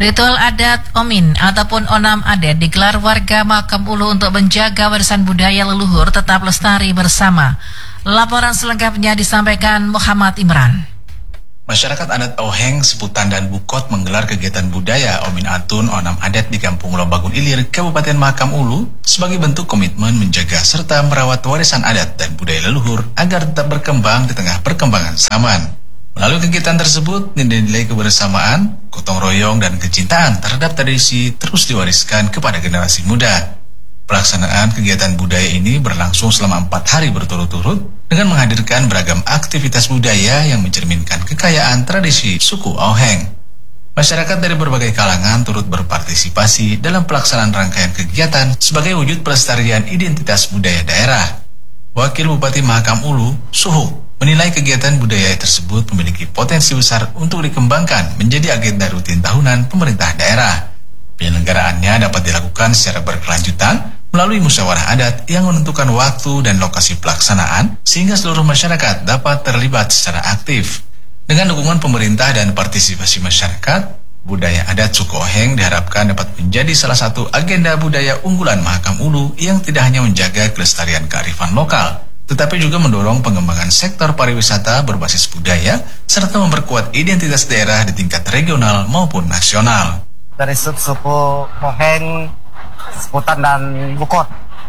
Ritual adat Omin ataupun Onam Adet digelar warga Makam Ulu untuk menjaga warisan budaya leluhur tetap lestari bersama. Laporan selengkapnya disampaikan Muhammad Imran. Masyarakat adat Oheng, Seputan, dan Bukot menggelar kegiatan budaya Omin Atun Onam Adet di Kampung Lombagun Ilir, Kabupaten Makam Ulu sebagai bentuk komitmen menjaga serta merawat warisan adat dan budaya leluhur agar tetap berkembang di tengah perkembangan zaman. Melalui kegiatan tersebut, nilai-nilai kebersamaan, gotong royong, dan kecintaan terhadap tradisi terus diwariskan kepada generasi muda. Pelaksanaan kegiatan budaya ini berlangsung selama 4 hari berturut-turut dengan menghadirkan beragam aktivitas budaya yang mencerminkan kekayaan tradisi suku Oheng. Masyarakat dari berbagai kalangan turut berpartisipasi dalam pelaksanaan rangkaian kegiatan sebagai wujud pelestarian identitas budaya daerah. Wakil Bupati Makam Ulu, Suhu, menilai kegiatan budaya tersebut memiliki potensi besar untuk dikembangkan menjadi agenda rutin tahunan pemerintah daerah. Penyelenggaraannya dapat dilakukan secara berkelanjutan melalui musyawarah adat yang menentukan waktu dan lokasi pelaksanaan sehingga seluruh masyarakat dapat terlibat secara aktif. Dengan dukungan pemerintah dan partisipasi masyarakat, budaya adat suku Oheng diharapkan dapat menjadi salah satu agenda budaya unggulan Makam Ulu yang tidak hanya menjaga kelestarian kearifan lokal, tetapi juga mendorong pengembangan sektor pariwisata berbasis budaya serta memperkuat identitas daerah di tingkat regional maupun nasional. Dari suku Oheng, Seputan, dan Bukot.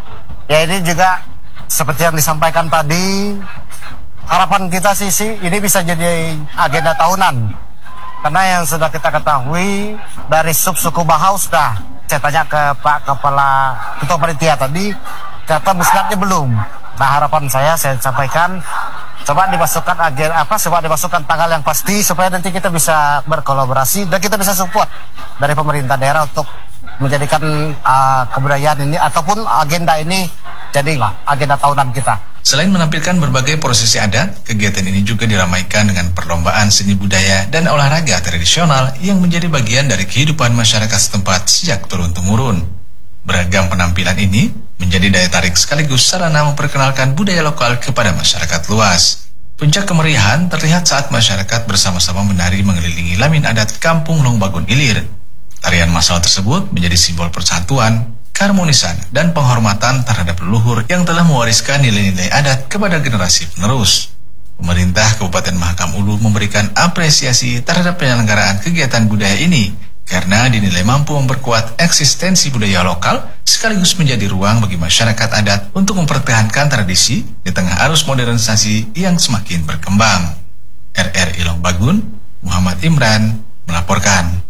Ya, ini juga seperti yang disampaikan tadi, harapan kita sih ini bisa jadi agenda tahunan. Karena yang sudah kita ketahui dari suku Bahau sudah, saya tanya ke Pak Kepala Ketua Panitia tadi, ternyata musnahnya belum. Nah, harapan saya sampaikan coba dimasukkan coba dimasukkan tanggal yang pasti supaya nanti kita bisa berkolaborasi dan kita bisa support dari pemerintah daerah untuk menjadikan kebudayaan ini ataupun agenda ini jadi agenda tahunan kita. Selain menampilkan berbagai prosesi adat, kegiatan ini juga diramaikan dengan perlombaan seni budaya dan olahraga tradisional yang menjadi bagian dari kehidupan masyarakat setempat sejak turun-temurun. Beragam penampilan ini menjadi daya tarik sekaligus sarana memperkenalkan budaya lokal kepada masyarakat luas. Puncak kemeriahan terlihat saat masyarakat bersama-sama menari mengelilingi lamin adat Kampung Lombagun Ilir. Tarian massal tersebut menjadi simbol persatuan, keharmonisan, dan penghormatan terhadap leluhur yang telah mewariskan nilai-nilai adat kepada generasi penerus. Pemerintah Kabupaten Makam Ulu memberikan apresiasi terhadap penyelenggaraan kegiatan budaya ini karena dinilai mampu memperkuat eksistensi budaya lokal sekaligus menjadi ruang bagi masyarakat adat untuk mempertahankan tradisi di tengah arus modernisasi yang semakin berkembang. RRI Lombagun, Muhammad Imran melaporkan.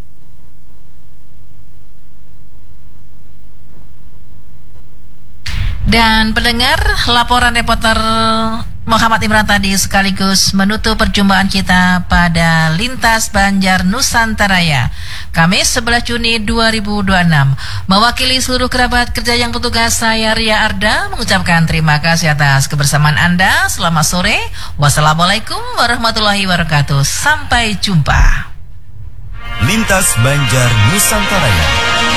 Dan pendengar, laporan reporter Muhammad Imran tadi sekaligus menutup perjumpaan kita pada Lintas Banjar Nusantaraya Kamis 11 Juni 2026. Mewakili seluruh kerabat kerja yang bertugas, saya Ria Arda mengucapkan terima kasih atas kebersamaan Anda. Selamat sore. Wassalamualaikum warahmatullahi wabarakatuh. Sampai jumpa. Lintas Banjar Nusantaraya.